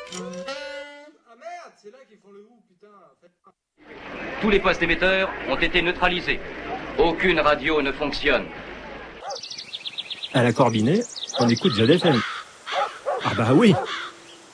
Ah merde, c'est là qu'ils font le ou, putain. Tous les postes émetteurs ont été neutralisés. Aucune radio ne fonctionne. À la Corbinet, on écoute ZFM. Ah bah oui,